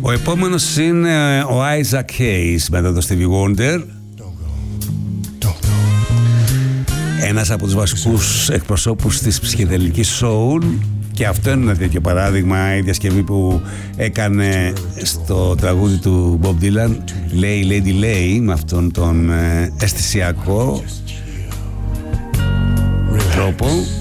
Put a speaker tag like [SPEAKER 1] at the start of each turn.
[SPEAKER 1] Ο επόμενος είναι ο Isaac Hayes μετά το Stevie Wonder. Ένας από τους βασικούς εκπροσώπους της ψυχεδελικής soul. Και αυτό είναι ένα τέτοιο παράδειγμα, η διασκευή που έκανε στο τραγούδι του Bob Dylan, Lay Lady Lay, με αυτόν τον αισθησιακό τρόπο.